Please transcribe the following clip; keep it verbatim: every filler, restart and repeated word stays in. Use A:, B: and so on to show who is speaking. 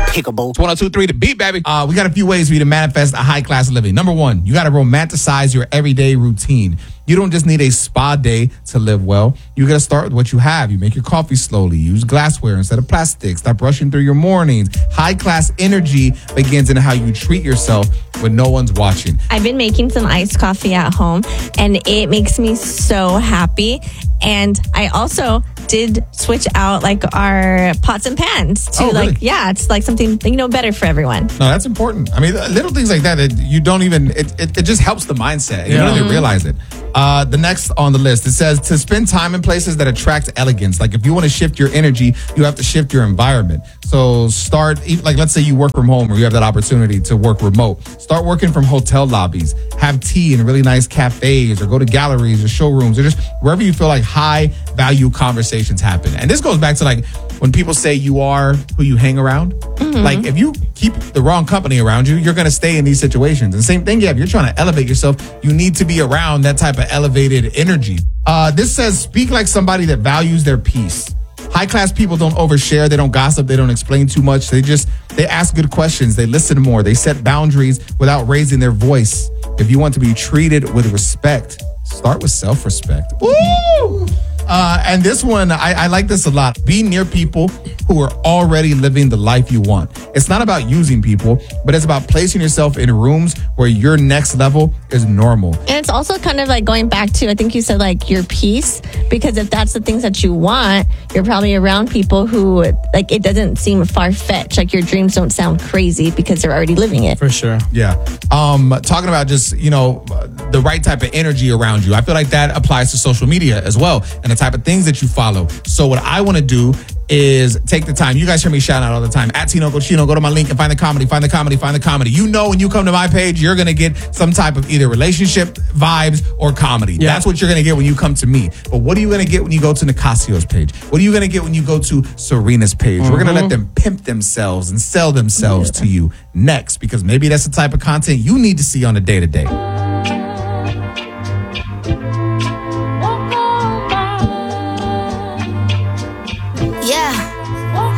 A: Pickable.
B: It's one oh two point three The Beat, baby.
C: Uh, we got a few ways for you to manifest a high class living. Number one, you got to romanticize your everyday routine. You don't just need a spa day to live well. You got to start with what you have. You make your coffee slowly. Use glassware instead of plastic. Stop rushing through your mornings. High class energy begins in how you treat yourself when no one's watching.
D: I've been making some iced coffee at home, and it makes me so happy. And I also did switch out like our pots and pans to
C: Oh, really?
D: like, yeah, it's like something, you know, better for everyone.
C: No, that's important. I mean, little things like that, that you don't even, it, it, it just helps the mindset. You
B: Yeah.
C: don't even realize it. Uh, the next on the list, it says to spend time in places that attract elegance. Like if you want to shift your energy, you have to shift your environment. So start, even- like let's say you work from home or you have that opportunity to work remote. Start working from hotel lobbies. Have tea in really nice cafes or go to galleries or showrooms or just wherever you feel like high value conversations happen. And this goes back to like when people say you are who you hang around. Like if you keep the wrong company around you, you're going to stay in these situations. And same thing, yeah, if you're trying to elevate yourself, you need to be around that type of elevated energy. Uh, this says speak like somebody that values their peace. High class people don't overshare. They don't gossip. They don't explain too much. They just, they ask good questions. They listen more. They set boundaries without raising their voice. If you want to be treated with respect, start with self-respect. Woo! Uh, and this one, I, I like this a lot. Be near people who are already living the life you want. It's not about using people, but it's about placing yourself in rooms where your next level is normal.
D: And it's also kind of like going back to, I think you said like your peace, because if that's the things that you want, you're probably around people who like, it doesn't seem far-fetched. Like your dreams don't sound crazy because they're already living it.
B: For sure.
C: Yeah. Um, talking about just, you know, the right type of energy around you. I feel like that applies to social media as well and the type of things that you follow. So what I want to do is take the time. You guys hear me shout out all the time. At Tino Cochino, go to my link and find the comedy, find the comedy, find the comedy. You know when you come to my page, you're going to get some type of either relationship vibes or comedy.
B: Yeah.
C: That's what you're going to get when you come to me. But what are you going to get when you go to Nicasio's page? What are you going to get when you go to Serena's page? Mm-hmm. We're going to let them pimp themselves and sell themselves yeah. to you next, because maybe that's the type of content you need to see on a day-to-day.